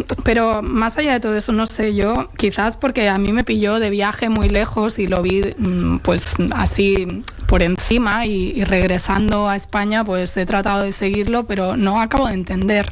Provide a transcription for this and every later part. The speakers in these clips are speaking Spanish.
pero más allá de todo eso, no sé, yo quizás porque a mí me pilló de viaje muy lejos y lo vi pues así por encima y regresando a España pues he tratado de seguirlo, pero no acabo de entender.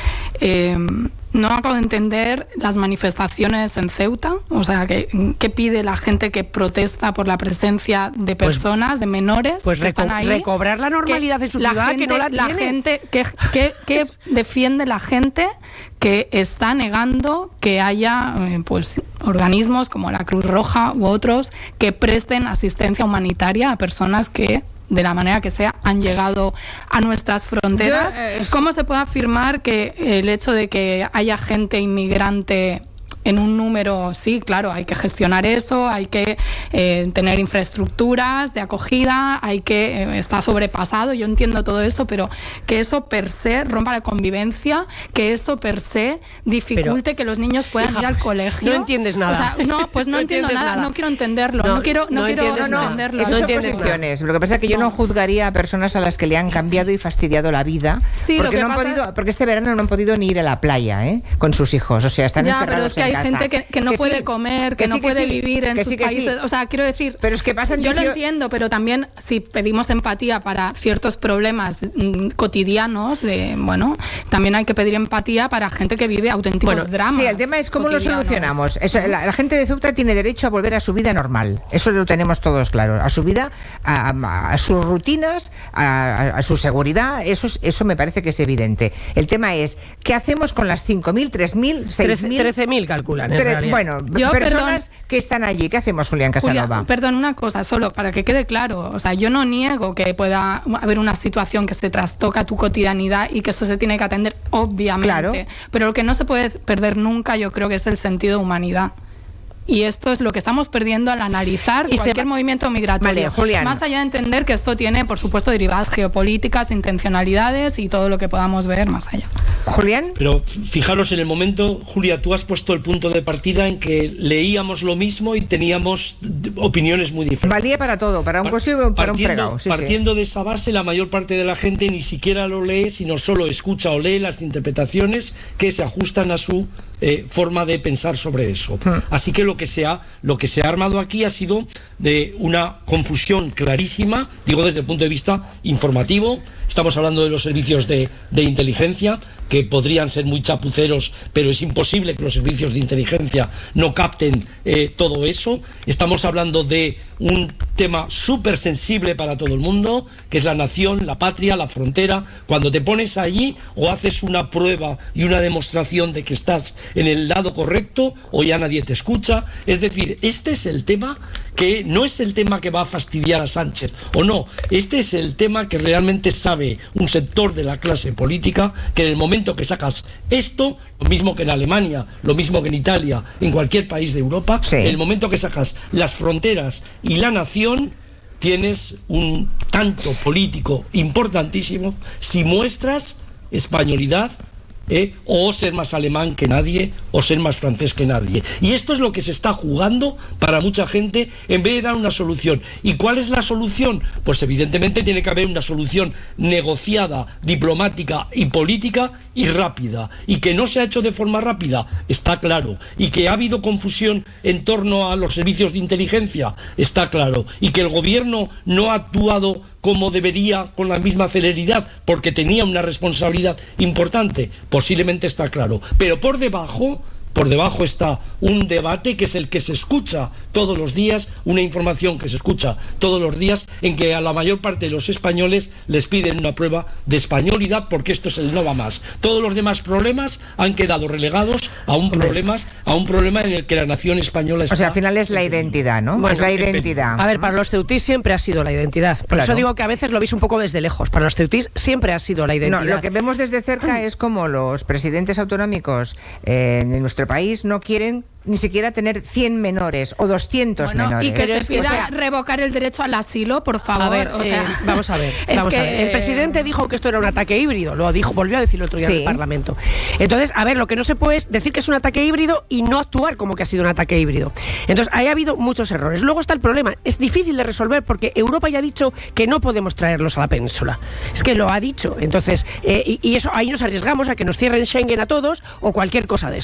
No acabo de entender las manifestaciones en Ceuta, o sea, ¿qué pide la gente que protesta por la presencia de personas, de menores que están ahí? Recobrar la normalidad en su ciudad, que no la tiene. La gente, ¿qué defiende la gente que está negando que haya pues organismos como la Cruz Roja u otros que presten asistencia humanitaria a personas que, de la manera que sea, han llegado a nuestras fronteras? ¿Cómo se puede afirmar que el hecho de que haya gente inmigrante en un número, sí, claro, hay que gestionar eso, hay que tener infraestructuras de acogida, hay que está sobrepasado, yo entiendo todo eso, pero que eso per se rompa la convivencia, que eso per se dificulte que los niños puedan ir al colegio. No entiendes nada. O sea, no, pues no entiendo nada, no quiero entenderlo, no quiero entenderlo. Esas son posiciones. Lo que pasa es que yo no juzgaría a personas a las que le han cambiado y fastidiado la vida, sí, porque porque este verano no han podido ni ir a la playa, con sus hijos, o sea, están encerrados pero es que en hay casa. Gente que no puede comer, que no puede vivir en sus países. O sea, quiero decir, pero es que yo lo entiendo, pero también si pedimos empatía para ciertos problemas cotidianos, también hay que pedir empatía para gente que vive auténticos dramas. Sí, el tema es cómo lo solucionamos. Eso, la gente de Ceuta tiene derecho a volver a su vida normal. Eso lo tenemos todos claro. A su vida, a sus rutinas, a su seguridad. Eso me parece que es evidente. El tema es, ¿qué hacemos con las 5.000, 3.000, 6.000? 13.000 calculan. Personas que están allí. ¿Qué hacemos, Julián Casanova? Perdón, una cosa, solo para que quede claro. O sea, yo no niego que pueda haber una situación que se trastoca tu cotidianidad y que eso se tiene que atender, obviamente. Claro. Pero lo que no se puede perder nunca, yo creo que es el sentido de humanidad. Y esto es lo que estamos perdiendo al analizar cualquier movimiento migratorio. Julián. Más allá de entender que esto tiene, por supuesto, derivadas geopolíticas, intencionalidades y todo lo que podamos ver más allá. Julián. Pero fijaros en el momento, Julia, tú has puesto el punto de partida en que leíamos lo mismo y teníamos opiniones muy diferentes. Valía para todo, para un cosivo y para un fregado. Partiendo de esa base, la mayor parte de la gente ni siquiera lo lee, sino solo escucha o lee las interpretaciones que se ajustan a su forma de pensar sobre eso. Así que lo que se ha armado aquí ha sido de una confusión clarísima, digo desde el punto de vista informativo. Estamos hablando de los servicios de inteligencia, que podrían ser muy chapuceros, pero es imposible que los servicios de inteligencia no capten todo eso. Estamos hablando de un tema súper sensible para todo el mundo, que es la nación, la patria, la frontera. Cuando te pones allí, o haces una prueba y una demostración de que estás en el lado correcto, o ya nadie te escucha. Es decir, este es el tema que no es el tema que va a fastidiar a Sánchez, o no, este es el tema que realmente sabe un sector de la clase política, que en el momento que sacas esto, lo mismo que en Alemania, lo mismo que en Italia, en cualquier país de Europa, en el momento que sacas las fronteras y la nación, tienes un tanto político importantísimo si muestras españolidad, o ser más alemán que nadie, o ser más francés que nadie. Y esto es lo que se está jugando para mucha gente, en vez de dar una solución. ¿Y cuál es la solución? Pues evidentemente tiene que haber una solución negociada, diplomática y política, y rápida. Y que no se ha hecho de forma rápida, está claro. Y que ha habido confusión en torno a los servicios de inteligencia, está claro. Y que el gobierno no ha actuado como debería, con la misma celeridad, porque tenía una responsabilidad importante, posiblemente está claro. Pero por debajo está un debate que es el que se escucha todos los días, una información que se escucha todos los días, en que a la mayor parte de los españoles les piden una prueba de españolidad, porque esto es el no va más. Todos los demás problemas han quedado relegados a un problema en el que la nación española está. O sea, al final es la identidad, ¿no? Bueno, es la identidad. A ver, para los ceutís siempre ha sido la identidad. Por eso digo que a veces lo veis un poco desde lejos. Para los ceutís siempre ha sido la identidad. No, lo que vemos desde cerca es como los presidentes autonómicos en nuestro país no quieren ni siquiera tener 100 menores o 200 menores. Y que se pida revocar el derecho al asilo, por favor. A ver, vamos a ver. El presidente dijo que esto era un ataque híbrido, volvió a decirlo el otro día en el Parlamento. Entonces, a ver, lo que no se puede es decir que es un ataque híbrido y no actuar como que ha sido un ataque híbrido. Entonces, ahí ha habido muchos errores. Luego está el problema, es difícil de resolver porque Europa ya ha dicho que no podemos traerlos a la península. Es que lo ha dicho. Entonces, y eso ahí nos arriesgamos a que nos cierren Schengen a todos o cualquier cosa de esto.